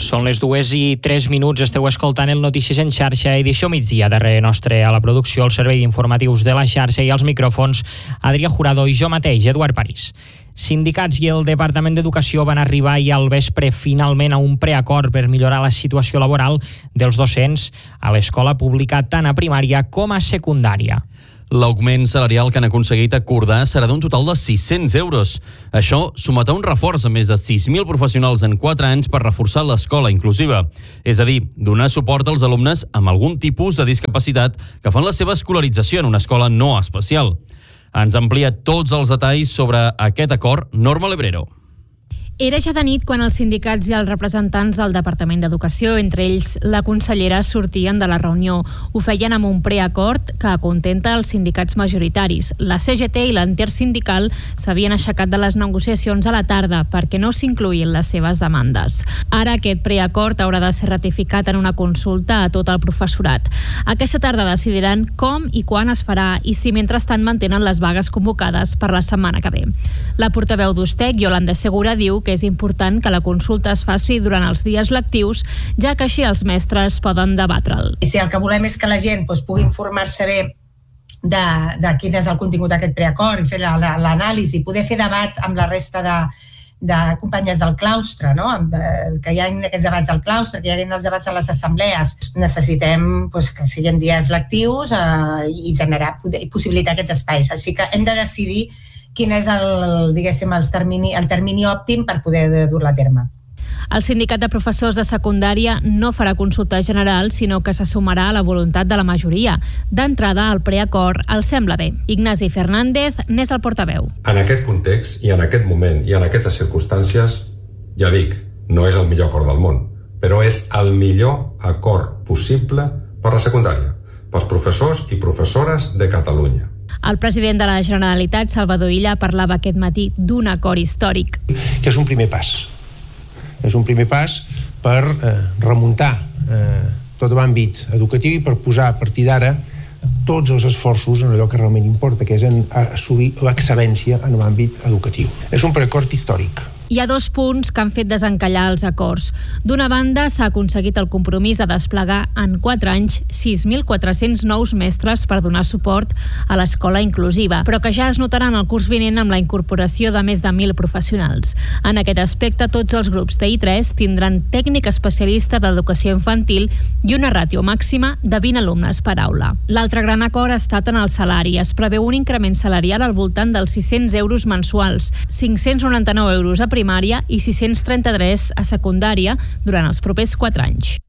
Són les 2:03, esteu escoltant el Notícies en xarxa, edició migdia. Darrere nostre a la producció, el servei d'informatius de la xarxa i als micròfons, Adrià Jurado i jo mateix, Eduard París. Sindicats i el Departament d'Educació van arribar ahir al vespre finalment a un preacord per millorar la situació laboral dels docents a l'escola pública tant a primària com a secundària. L'augment salarial que han aconseguit acordar serà d'un total de 600 euros. Això sumat a un reforç a més de 6.000 professionals en 4 anys per reforçar l'escola inclusiva. És a dir, donar suport als alumnes amb algun tipus de discapacitat que fan la seva escolarització en una escola no especial. Ens amplia tots els detalls sobre aquest acord Norma Lebrero. Era ja de nit quan els sindicats i els representants del Departament d'Educació, entre ells la consellera, sortien de la reunió. Ho feien amb un preacord que acontenta els sindicats majoritaris. La CGT i l'Intersindical s'havien aixecat de les negociacions a la tarda perquè no s'incluïen les seves demandes. Ara aquest preacord haurà de ser ratificat en una consulta a tot el professorat. Aquesta tarda decidiran com i quan es farà i si mentrestant mantenen les vagues convocades per la setmana que ve. La portaveu d'Ustec, Yolanda Segura, diu que és important que la consulta es faci durant els dies lectius, ja que així els mestres poden debatre'l. I si el que volem és que la gent pugui informar-se bé de quin és el contingut d'aquest preacord i fer l'anàlisi, poder fer debat amb la resta de companyes del claustre, no? Que hi hagi aquests debats al claustre, que hi hagi els debats a les assemblees. Necessitem que siguin dies lectius i generar i possibilitar aquests espais. Així que hem de decidir quin és el termini òptim per poder dur-la a terme. El sindicat de professors de secundària no farà consulta general, sinó que se sumarà a la voluntat de la majoria. D'entrada, el preacord els sembla bé. Ignasi Fernández n'és el portaveu. En aquest context i en aquest moment i en aquestes circumstàncies, ja dic, no és el millor acord del món, però és el millor acord possible per la secundària, pels professors i professores de Catalunya. El president de la Generalitat, Salvador Illa, parlava aquest matí d'un acord històric. Que és un primer pas. És un primer pas per remuntar tot l'àmbit educatiu i per posar a partir d'ara tots els esforços en allò que realment importa, que és en assolir l'excel·lència en l'àmbit educatiu. És un preacord històric. Hi ha 2 punts que han fet desencallar els acords. D'una banda, s'ha aconseguit el compromís de desplegar en 4 anys 6.400 nous mestres per donar suport a l'escola inclusiva, però que ja es notaran el curs vinent amb la incorporació de més de 1.000 professionals. En aquest aspecte, tots els grups de I3 tindran tècnic especialista d'educació infantil i una ràtio màxima de 20 alumnes per aula. L'altre gran acord ha estat en el salari. Es preveu un increment salarial al voltant dels 600 euros mensuals, 599 euros a primària i 633 a secundària durant els propers 4 anys.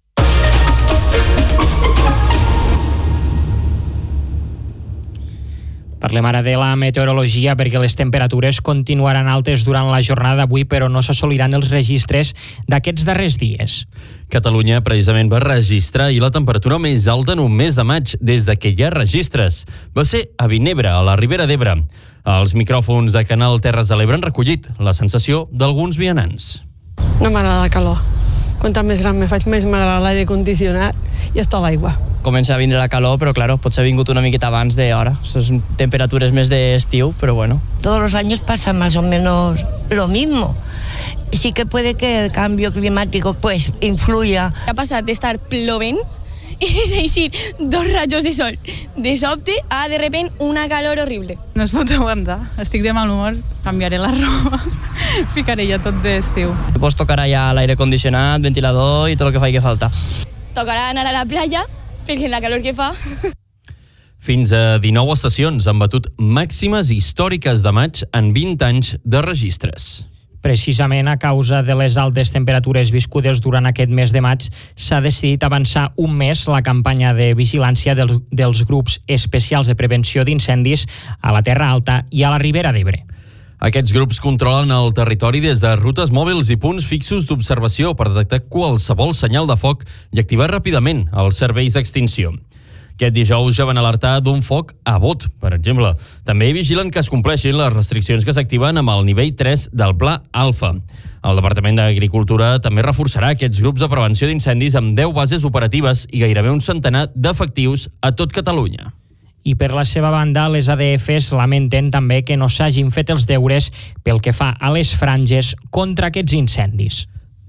Parlem ara de la meteorologia perquè les temperatures continuaran altes durant la jornada d'avui, però no s'assoliran els registres d'aquests darrers dies. Catalunya precisament va registrar ahir la temperatura més alta en un mes de maig des de que hi ha registres. Va ser a Vinebre, a la Ribera d'Ebre. Els micròfons de Canal Terres de l'Ebre han recollit la sensació d'alguns vianants. No m'agrada la calor. Quantes més gran me faig, més m'agrada l'aire condicionat i està l'aigua. Comença a vindre la calor, però claro, potser ha vingut una miqueta abans d'hora. Son temperaturas més d'estiu, pero bueno. Todos los años pasa más o menos lo mismo. Sí que puede que el cambio climático pues influya. Ha passat d'estar plovent i d'eixir 2 rajos de sol de sobte a de repente una calor horrible. No es pot aguantar, estic de mal humor, canviaré la roba, ficaré ja tot d'estiu. Pues tocarà ja l'aire condicionat, ventilador i tot el que faci falta. Tocarà anar a la platja, perquè la calor que fa. Fins a 19 estacions han batut màximes històriques de maig en 20 anys de registres. Precisament a causa de les altes temperatures viscudes durant aquest mes de maig, s'ha decidit avançar un mes la campanya de vigilància dels grups especials de prevenció d'incendis a la Terra Alta i a la Ribera d'Ebre. Aquests grups controlen el territori des de rutes mòbils i punts fixos d'observació per detectar qualsevol senyal de foc i activar ràpidament els serveis d'extinció. Aquest dijous ja van alertar d'un foc a Bot, per exemple. També vigilen que es compleixin les restriccions que s'activen amb el nivell 3 del Pla Alfa. El Departament d'Agricultura també reforçarà aquests grups de prevenció d'incendis amb 10 bases operatives i gairebé un centenar d'efectius a tot Catalunya. I per la seva banda, les ADFs lamenten també que no s'hagin fet els deures pel que fa a les franges contra aquests incendis.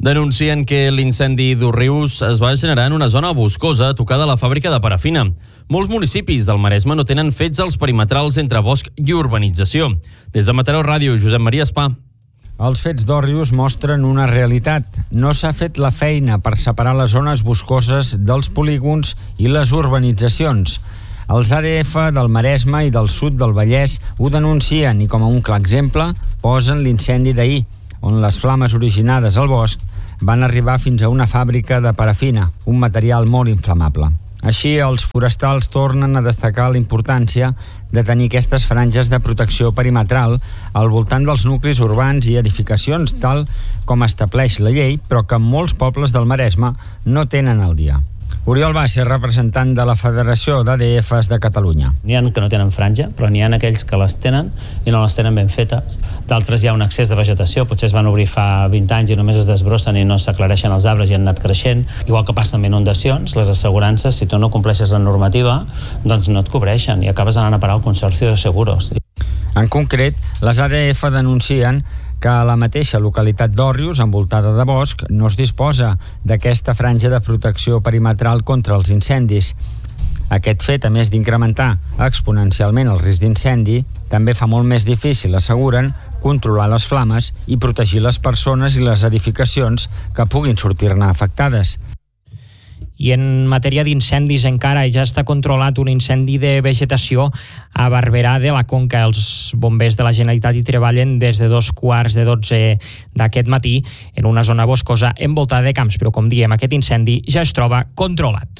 Denuncien que l'incendi d'Òrrius es va generar en una zona boscosa tocada a la fàbrica de parafina. Molts municipis del Maresme no tenen fets els perimetrals entre bosc i urbanització. Des de Mataró Ràdio, Josep Maria Espà. Els fets d'Òrrius mostren una realitat. No s'ha fet la feina per separar les zones boscoses dels polígons i les urbanitzacions. Els ADF del Maresme i del sud del Vallès ho denuncien i, com a un clar exemple, posen l'incendi d'ahir, on les flames originades al bosc van arribar fins a una fàbrica de parafina, un material molt inflamable. Així, els forestals tornen a destacar la importància de tenir aquestes franges de protecció perimetral al voltant dels nuclis urbans i edificacions, tal com estableix la llei, però que molts pobles del Maresme no tenen al dia. Oriol Bassa, representant de la Federació d'ADFs de Catalunya. N'hi ha que no tenen franja, però n'hi ha aquells que les tenen i no les tenen ben fetes. D'altres hi ha un excés de vegetació, potser es van obrir fa 20 anys i només es desbrossen i no s'aclareixen els arbres i han anat creixent. Igual que passa amb inundacions, les assegurances, si tu no compleixes la normativa, doncs no et cobreixen i acabes anant a parar al Consorci de Seguros. En concret, les ADF denuncien que a la mateixa localitat d'Òrrius, envoltada de bosc, no es disposa d'aquesta franja de protecció perimetral contra els incendis. Aquest fet, a més d'incrementar exponencialment el risc d'incendi, també fa molt més difícil, asseguren, controlar les flames i protegir les persones i les edificacions que puguin sortir-ne afectades. I en matèria d'incendis encara ja està controlat un incendi de vegetació a Barberà de la Conca. Els bombers de la Generalitat hi treballen des de 11:15 d'aquest matí en una zona boscosa envoltada de camps, però com diem, aquest incendi ja es troba controlat.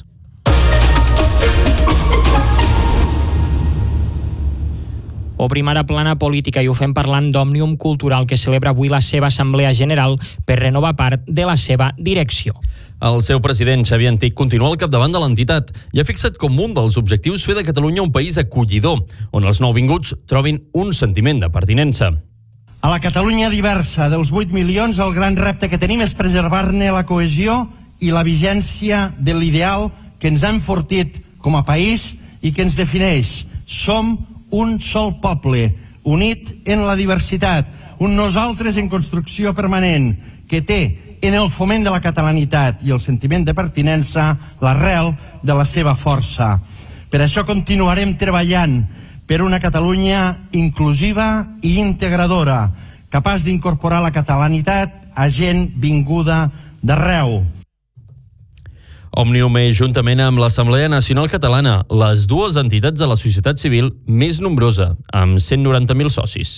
Obrim ara plana política i ho fem parlant d'Òmnium Cultural, que celebra avui la seva assemblea general per renovar part de la seva direcció. El seu president, Xavier Antich, continua al capdavant de l'entitat i ha fixat com un dels objectius fer de Catalunya un país acollidor, on els nouvinguts trobin un sentiment de pertinença. A la Catalunya diversa dels 8 milions, el gran repte que tenim és preservar-ne la cohesió i la vigència de l'ideal que ens ha enfortit com a país i que ens defineix. Som un sol poble, unit en la diversitat, un nosaltres en construcció permanent, que té en el foment de la catalanitat i el sentiment de pertinença l'arrel de la seva força. Per això continuarem treballant per una Catalunya inclusiva i integradora, capaç d'incorporar la catalanitat a gent vinguda d'arreu. Òmnium és, juntament amb l'Assemblea Nacional Catalana, les dues entitats de la societat civil més nombrosa, amb 190.000 socis.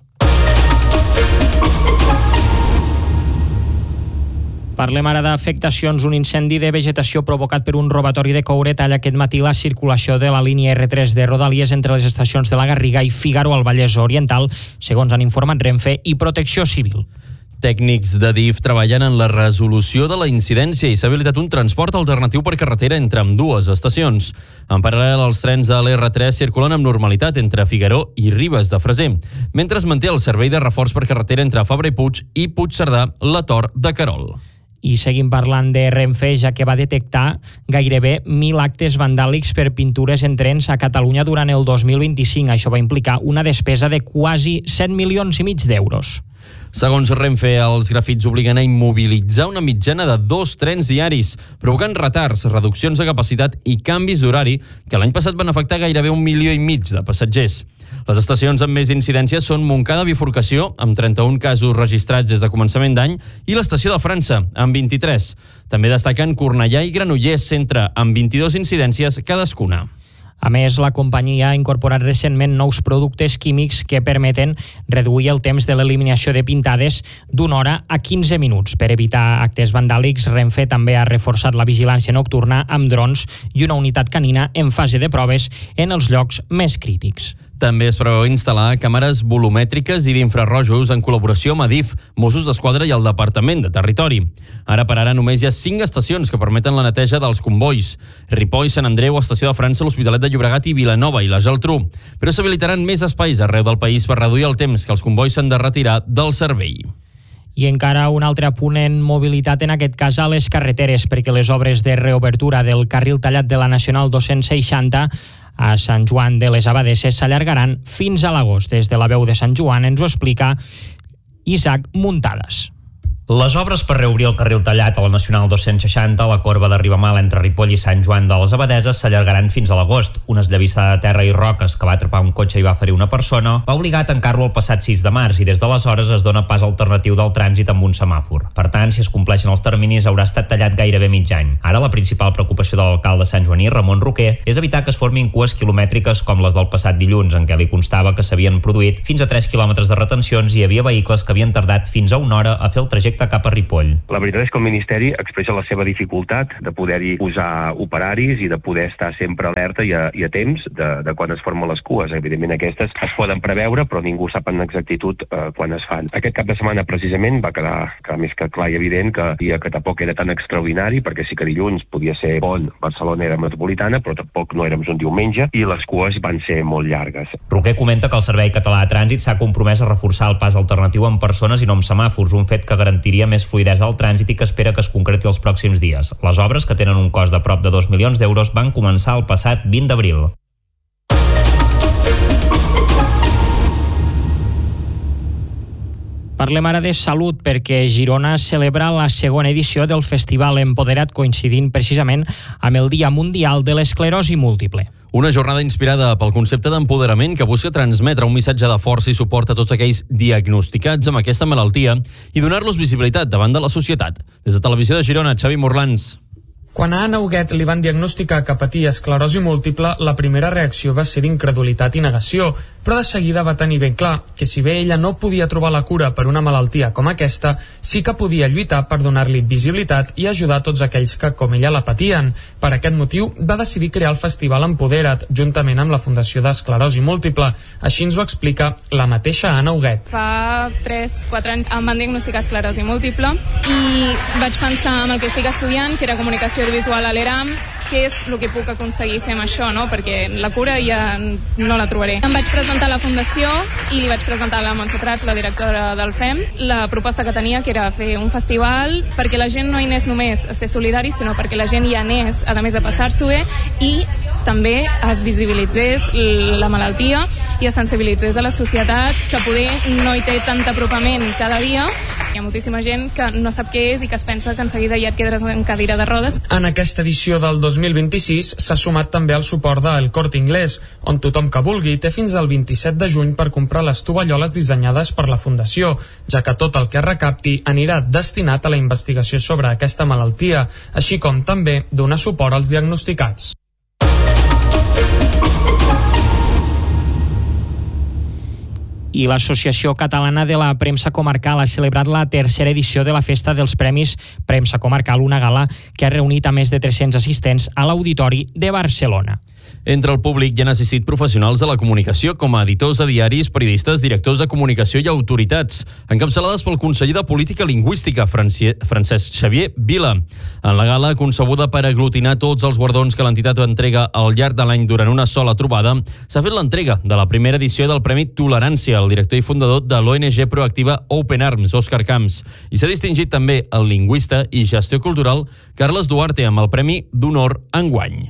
Parlem ara d'afectacions. Un incendi de vegetació provocat per un robatori de coure talla aquest matí la circulació de la línia R3 de Rodalies entre les estacions de la Garriga i Fígaro al Vallès Oriental, segons han informat Renfe i Protecció Civil. Tècnics de DIF treballen en la resolució de la incidència i s'ha habilitat un transport alternatiu per carretera entre ambdues estacions. En paral·lel, els trens de l'R3 circulen amb normalitat entre Figaró i Ribes de Freser, mentre es manté el servei de reforç per carretera entre Fabra i Puig i Puigcerdà, la Tor de Querol. I seguim parlant de Renfe, ja que va detectar gairebé 1.000 actes vandàlics per pintures en trens a Catalunya durant el 2025. Això va implicar una despesa de quasi 7,5 milions d'euros. Segons Renfe, els grafits obliguen a immobilitzar una mitjana de 2 trens diaris, provocant retards, reduccions de capacitat i canvis d'horari que l'any passat van afectar gairebé 1,5 milions de passatgers. Les estacions amb més incidències són Montcada Bifurcació, amb 31 casos registrats des de començament d'any, i l'estació de França, amb 23. També destaquen Cornellà i Granollers Centre, amb 22 incidències cadascuna. A més, la companyia ha incorporat recentment nous productes químics que permeten reduir el temps de l'eliminació de pintades d'una hora a 15 minuts. Per evitar actes vandàlics, Renfe també ha reforçat la vigilància nocturna amb drons i una unitat canina en fase de proves en els llocs més crítics. També es preveu instal·lar càmeres volumètriques i d'infrarrojos en col·laboració amb Adif, Mossos d'Esquadra i el Departament de Territori. Ara per ara només hi ha 5 estacions que permeten la neteja dels convois: Ripoll, Sant Andreu, Estació de França, l'Hospitalet de Llobregat i Vilanova i la Geltrú. Però s'habilitaran més espais arreu del país per reduir el temps que els convois s'han de retirar del servei. I encara un altre apunt en mobilitat, en aquest cas a les carreteres, perquè les obres de reobertura del carril tallat de la Nacional 260 a Sant Joan de les Abadesses s'allargaran fins a l'agost. Des de la veu de Sant Joan ens ho explica Isaac Muntades. Les obres per reobrir el carril tallat a la Nacional 260 a la corba de Ribamala entre Ripoll i Sant Joan de les Abadeses s'allargaran fins a l'agost. Una esllavissada de terra i roques que va atrapar un cotxe i va ferir una persona va obligar a tancar-lo el passat 6 de març i des d'aleshores es dona pas alternatiu del trànsit amb un semàfor. Per tant, si es compleixen els terminis, haurà estat tallat gairebé mig any. Ara la principal preocupació de l'alcalde santjoaní, Ramon Roquer, és evitar que es formin cues quilomètriques com les del passat dilluns, en què li constava que s'havien produït fins a 3 quilòmetres de retencions i hi havia vehicles que havien tardat fins a una hora a fer el trajecte cap a Ripoll. La veritat és que el Ministeri expressa la seva dificultat de poder-hi posar operaris i de poder estar sempre alerta i a temps de quan es formen les cues. Evidentment aquestes es poden preveure, però ningú sap en exactitud quan es fan. Aquest cap de setmana precisament va quedar més que clar i evident que el dia que tampoc era tan extraordinari, perquè sí que dilluns podia ser bon, Barcelona era metropolitana, però tampoc no érem un diumenge i les cues van ser molt llargues. Roquer comenta que el Servei Català de Trànsit s'ha compromès a reforçar el pas alternatiu amb persones i no amb semàfors, un fet que garantiria més fluïdesa al trànsit i que espera que es concreti els pròxims dies. Les obres, que tenen un cost de prop de 2 milions d'euros, van començar el passat 20 d'abril. Parlem ara de salut perquè Girona celebra la segona edició del Festival Empoderat, coincidint precisament amb el Dia Mundial de l'Esclerosi Múltiple. Una jornada inspirada pel concepte d'empoderament que busca transmetre un missatge de força i suport a tots aquells diagnosticats amb aquesta malaltia i donar-los visibilitat davant de la societat. Des de Televisió de Girona, Xavi Morlans. Quan a Anna Huguet li van diagnosticar que patia esclerosi múltiple, la primera reacció va ser d'incredulitat i negació, però de seguida va tenir ben clar que si bé ella no podia trobar la cura per una malaltia com aquesta, sí que podia lluitar per donar-li visibilitat i ajudar tots aquells que, com ella, la patien. Per aquest motiu, va decidir crear el Festival Empodera't, juntament amb la Fundació d'Esclerosi Múltiple. Així ens ho explica la mateixa Anna Huguet. Fa 3-4 anys em van diagnosticar esclerosi múltiple i vaig pensar en el que estic estudiant, que era comunicació audiovisual a l'ERAM, què és el que puc aconseguir fer amb això, no? Perquè la cura ja no la trobaré. Em vaig presentar a la Fundació i li vaig presentar a la Montse Prats, la directora del FEM, la proposta que tenia, que era fer un festival perquè la gent no hi anés només a ser solidari, sinó perquè la gent hi anés, a més de passar-s'ho bé, i també es visibilitzés la malaltia i es sensibilitzés a la societat, que poder no hi té tant apropament cada dia. Hi ha moltíssima gent que no sap què és i que es pensa que en seguida ja et quedaràs en cadira de rodes. En aquesta edició del 2026 s'ha sumat també el suport del Corte Inglés, on tothom que vulgui té fins al 27 de juny per comprar les tovalloles dissenyades per la Fundació, ja que tot el que es recapti anirà destinat a la investigació sobre aquesta malaltia, així com també donar suport als diagnosticats. I l'Associació Catalana de la Premsa Comarcal ha celebrat la tercera edició de la Festa dels Premis Premsa Comarcal, una gala que ha reunit a més de 300 assistents a l'Auditori de Barcelona. Entre el públic hi han assistit professionals de la comunicació com a editors de diaris, periodistes, directors de comunicació i autoritats, encapçalades pel conseller de Política Lingüística, Francesc Xavier Vila. En la gala, concebuda per aglutinar tots els guardons que l'entitat entrega al llarg de l'any durant una sola trobada, s'ha fet l'entrega de la primera edició del Premi Tolerància al director i fundador de l'ONG proactiva Open Arms, Òscar Camps, i s'ha distingit també el lingüista i gestió cultural Carles Duarte amb el Premi d'Honor enguany.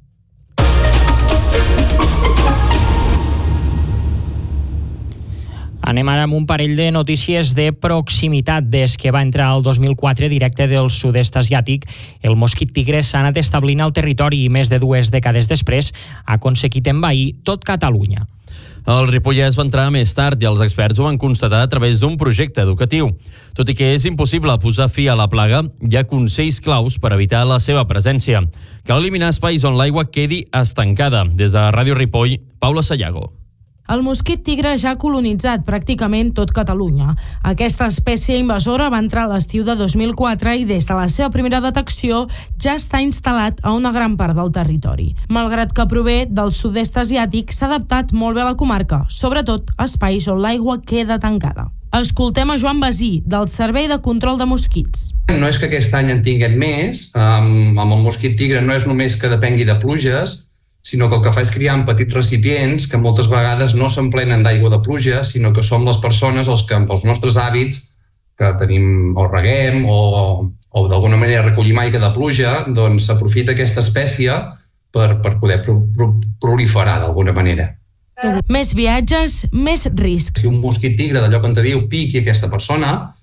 Anem ara amb un parell de notícies de proximitat. Des que va entrar el 2004 directe del sud-est asiàtic, el mosquit tigre s'ha anat establint al territori i més de 2 dècades després ha aconseguit envair tot Catalunya. El Ripollès va entrar més tard i els experts ho van constatar a través d'un projecte educatiu. Tot i que és impossible posar fi a la plaga, hi ha consells claus per evitar la seva presència. Cal eliminar espais on l'aigua quedi estancada. Des de Ràdio Ripoll, Paula Sayago. El mosquit tigre ja ha colonitzat pràcticament tot Catalunya. Aquesta espècie invasora va entrar a l'estiu de 2004 i des de la seva primera detecció ja està instal·lat a una gran part del territori. Malgrat que prové del sud-est asiàtic, s'ha adaptat molt bé a la comarca, sobretot a espais on l'aigua queda tancada. Escoltem a Joan Basí, del Servei de Control de Mosquits. No és que aquest any en tinguem més, amb el mosquit tigre no és només que depengui de pluges, sinó que el que fa és criar en petits recipients que moltes vegades no s'emplenen d'aigua de pluja, sinó que som les persones els que amb els nostres hàbits, que tenim o reguem o d'alguna manera recollim aigua de pluja, doncs s'aprofita aquesta espècie per poder proliferar d'alguna manera. Més viatges, més riscs. Si un mosquit tigre d'allò que on te viu piqui aquesta persona,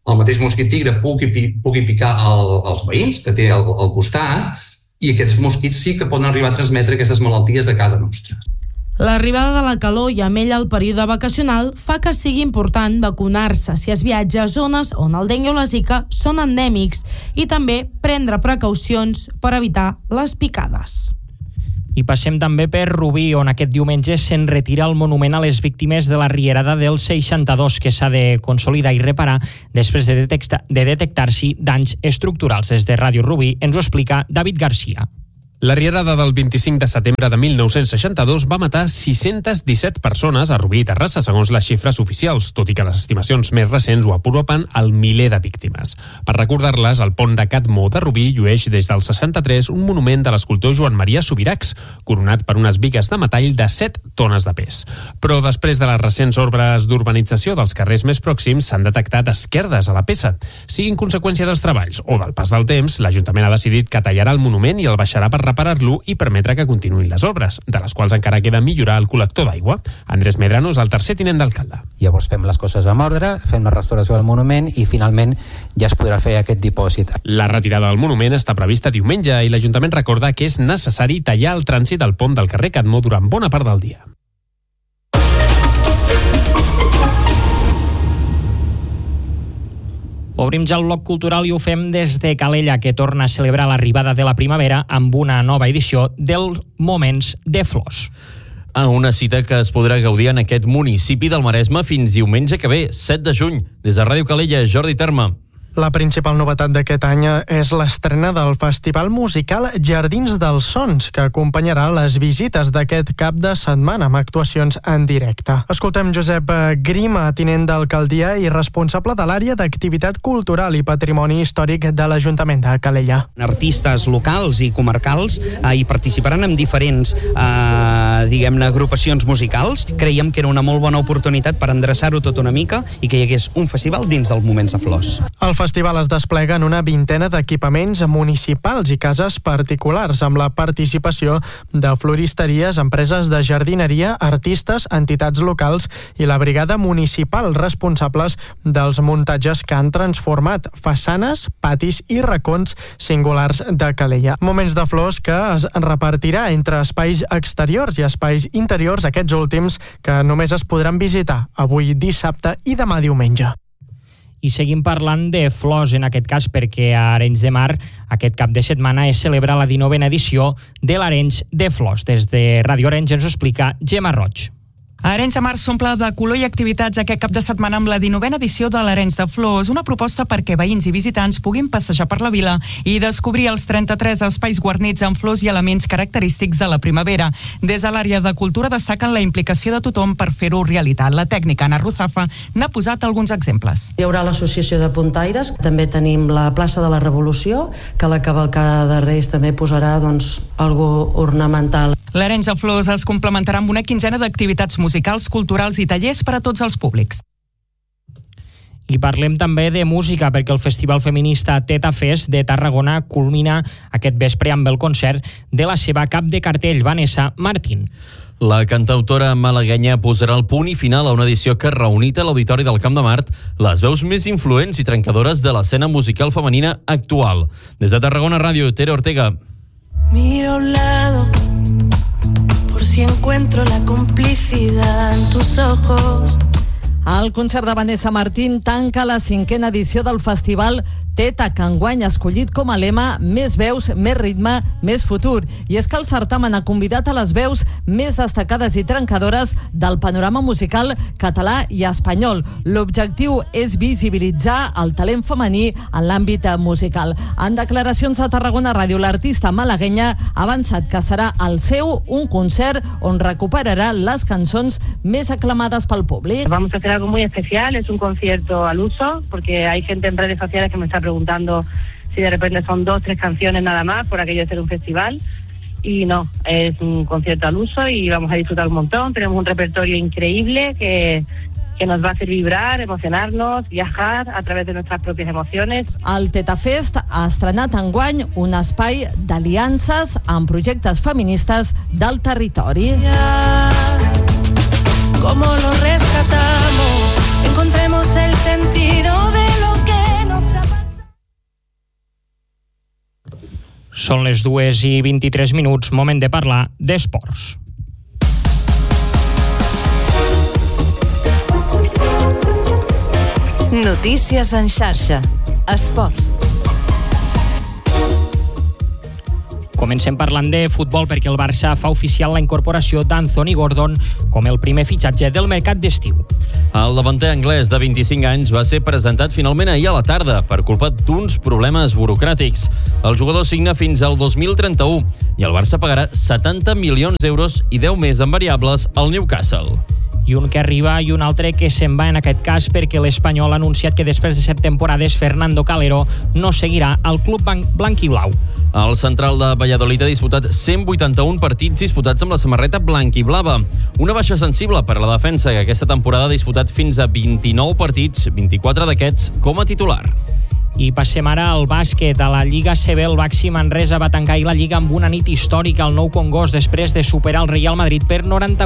el mateix mosquit tigre pugui picar els veïns que té al costat, i aquests mosquits sí que poden arribar a transmetre aquestes malalties a casa nostra. L'arribada de la calor i amb ella el període vacacional fa que sigui important vacunar-se si es viatja a zones on el dengue o la zika són endèmics i també prendre precaucions per evitar les picades. I passem també per Rubí, on aquest diumenge se'n retira el monument a les víctimes de la rierada del 62, que s'ha de consolidar i reparar després de detectar-s'hi danys estructurals. Des de Ràdio Rubí ens ho explica David Garcia. La rierada del 25 de setembre de 1962 va matar 617 persones a Rubí i Terrassa, segons les xifres oficials, tot i que les estimacions més recents ho apropen al miler de víctimes. Per recordar-les, el pont de Catmó de Rubí llueix des del 63 un monument de l'escultor Joan Maria Subirachs, coronat per unes bigues de metall de 7 tones de pes. Però després de les recents obres d'urbanització dels carrers més pròxims s'han detectat esquerdes a la peça. Siguin conseqüència dels treballs o del pas del temps, l'Ajuntament ha decidit que tallarà el monument i el baixarà per reparar-lo i permetre que continuïn les obres, de les quals encara queda millorar el col·lector d'aigua. Andrés Medrano és el tercer tinent d'alcalde. Llavors fem les coses amb ordre, fem la restauració del monument i finalment ja es podrà fer aquest dipòsit. La retirada del monument està prevista diumenge i l'Ajuntament recorda que és necessari tallar el trànsit al pont del carrer Catmó durant bona part del dia. Obrim ja el bloc cultural i ho fem des de Calella, que torna a celebrar l'arribada de la primavera amb una nova edició dels Moments de Flors. Una cita que es podrà gaudir en aquest municipi del Maresme fins diumenge que ve, 7 de juny. Des de Ràdio Calella, Jordi Terme. La principal novetat d'aquest any és l'estrena del festival musical Jardins dels Sons, que acompanyarà les visites d'aquest cap de setmana amb actuacions en directe. Escoltem Josep Grima, tinent d'alcaldia i responsable de l'àrea d'activitat cultural i patrimoni històric de l'Ajuntament de Calella. Artistes locals i comarcals hi participaran en diferents agrupacions musicals. Creiem que era una molt bona oportunitat per endreçar-ho tot una mica i que hi hagués un festival dins dels Moments de Flors. El festival es desplega en una vintena d'equipaments municipals i cases particulars, amb la participació de floristeries, empreses de jardineria, artistes, entitats locals i la brigada municipal, responsables dels muntatges que han transformat façanes, patis i racons singulars de Calella. Moments de Flors que es repartirà entre espais exteriors i espais interiors, aquests últims que només es podran visitar avui dissabte i demà diumenge. I seguim parlant de flors, en aquest cas, perquè a Arenys de Mar aquest cap de setmana es celebra la 19a edició de l'Arenys de Flors. Des de Ràdio Arenys ens ho explica Gemma Roig. Arenys de Mar s'omple de color i activitats aquest cap de setmana amb la 19a edició de l'Arenys de Flors, una proposta perquè veïns i visitants puguin passejar per la vila i descobrir els 33 espais guarnits amb flors i elements característics de la primavera. Des de l'àrea de cultura destaquen la implicació de tothom per fer-ho realitat. La tècnica Anna Ruzafa n'ha posat alguns exemples. Hi haurà l'associació de puntaires, també tenim la plaça de la Revolució, que la cavalcada de Reis també posarà algo ornamental. L'Arenys de Flors es complementarà amb una quinzena d'activitats musicals, culturals i tallers per a tots els públics. I parlem també de música, perquè el Festival Feminista Teta Fest de Tarragona culmina aquest vespre amb el concert de la seva cap de cartell, Vanessa Martín. La cantautora malaguenya posarà el punt i final a una edició que ha reunit a l'Auditori del Camp de Mart les veus més influents i trencadores de l'escena musical femenina actual. Des de Tarragona Ràdio, Tere Ortega. Miro a un lado por si encuentro la complicidad en tus ojos. El concert de Vanessa Martín tanca la 5a edició del festival Teta, que enguany ha escollit com a lema més veus, més ritme, més futur. I és que el certamen ha convidat a les veus més destacades i trencadores del panorama musical català i espanyol. L'objectiu és visibilitzar el talent femení en l'àmbit musical. En declaracions a Tarragona Ràdio, l'artista malaguenya ha avançat que serà el seu un concert on recuperarà les cançons més aclamades pel públic. Vamos a hacer algo muy especial, es un concierto al uso, porque hay gente en redes sociales que me está preguntando si de repente son 2 o 3 canciones nada más por aquello de ser un festival, y no, es un concierto al uso y vamos a disfrutar un montón. Tenemos un repertorio increíble que nos va a hacer vibrar, emocionarnos, viajar a través de nuestras propias emociones. El Teta Fest ha estrenat enguany un espai d'aliances amb projectes feministes del territori. ¿Cómo lo rescatamos? Encontremos el sentido de lo que Són les 2:23, moment de parlar d'esports. Notícies en xarxa. Esports. Comencem parlant de futbol perquè el Barça fa oficial la incorporació d'Anthony Gordon com el primer fitxatge del mercat d'estiu. El davanter anglès de 25 anys va ser presentat finalment ahir a la tarda per culpa d'uns problemes burocràtics. El jugador signa fins al 2031 i el Barça pagarà 70 milions d'euros i 10 més en variables al Newcastle. I un que arriba i un altre que se'n va en aquest cas perquè l'Espanyol ha anunciat que després de 7 temporades Fernando Calero no seguirà al club blanquiblau. El central de Valladolid ha disputat 181 partits disputats amb la samarreta blanquiblava. Una baixa sensible per a la defensa que aquesta temporada ha disputat fins a 29 partits, 24 d'aquests com a titular. I passem ara al bàsquet. A la Lliga CB, el Baxi Manresa va tancar la Lliga amb una nit històrica al Nou Congost després de superar el Real Madrid per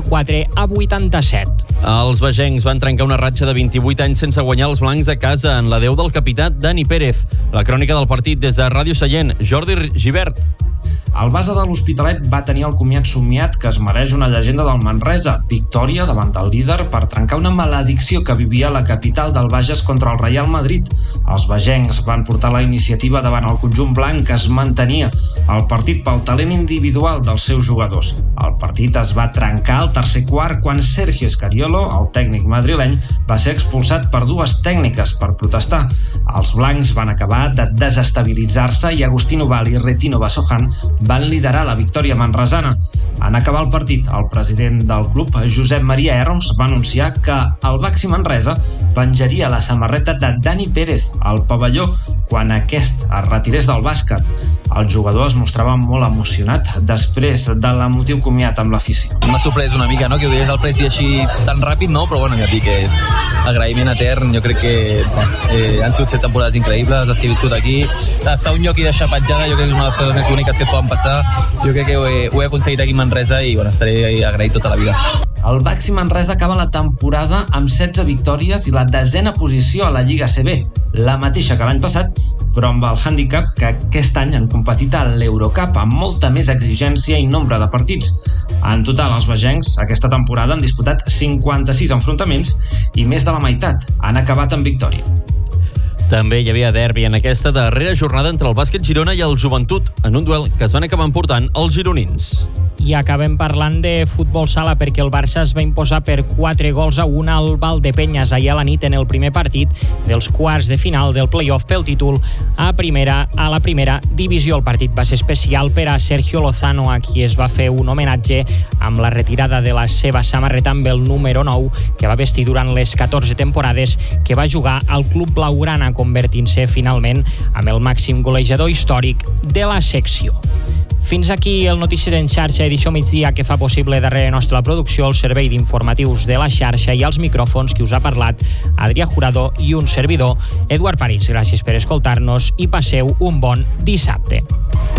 94-87. Els bagencs van trencar una ratxa de 28 anys sense guanyar els blancs a casa en l'adeu del capità Dani Pérez. La crònica del partit des de Ràdio Sallent, Jordi Givert. El base de l'Hospitalet va tenir el comiat somiat que es mereix una llegenda del Manresa. Victòria davant del líder per trencar una maledicció que vivia la capital del Bages contra el Real Madrid. Els bagencs van portar la iniciativa davant el conjunt blanc que es mantenia el partit pel talent individual dels seus jugadors. El partit es va trencar al tercer quart quan Sergio Escariolo, el tècnic madrileny, va ser expulsat per dues tècniques per protestar. Els blancs van acabar de desestabilitzar-se i Agustino Val i Retino Basojan van liderar la victòria manresana. En acabar el partit, el president del club, Josep Maria Herms, va anunciar que el Baxi Manresa penjaria la samarreta de Dani Pérez al pavelló quan aquest es retirés del bàsquet. El jugador es mostrava molt emocionat després de l'emotiu comiat amb l'afició. M'ha sorprès una mica, no?, que ho digués al presi així tan ràpid, no? Però bueno, ja et dic que agraïment etern. Jo crec que han sigut 7 temporades increïbles les que he viscut aquí. Estar a un lloc i deixar petjada jo crec que és una de les coses més boniques que et poden passar. Jo crec que ho he aconseguit aquí a Manresa i bueno, estaré agraït tota la vida. El Baxi Manresa acaba la temporada amb 16 victòries i la 10ª posició a la Lliga CB, la mateixa que l'any passat, però amb el hàndicap que aquest any han competit a l'Eurocup amb molta més exigència i nombre de partits. En total, els bagencs aquesta temporada han disputat 56 enfrontaments i més de la meitat han acabat amb victòria. També hi havia derbi en aquesta darrera jornada entre el Bàsquet Girona i el Joventut, en un duel que es van acabar emportant els gironins. I acabem parlant de futbol sala perquè el Barça es va imposar per 4-1 al Valdepenyes ahir a la nit en el primer partit dels quarts de final del play-off pel títol a la primera divisió. El partit va ser especial per a Sergio Lozano, a qui es va fer un homenatge amb la retirada de la seva samarreta amb el número 9 que va vestir durant les 14 temporades que va jugar al Club Blaugrana, convertint-se finalment amb el màxim golejador històric de la secció. Fins aquí el Notícies en xarxa, edició migdia, que fa possible darrere nostra la producció, el servei d'informatius de la xarxa i els micròfons que us ha parlat Adrià Jurado i un servidor, Eduard París. Gràcies per escoltar-nos i passeu un bon dissabte.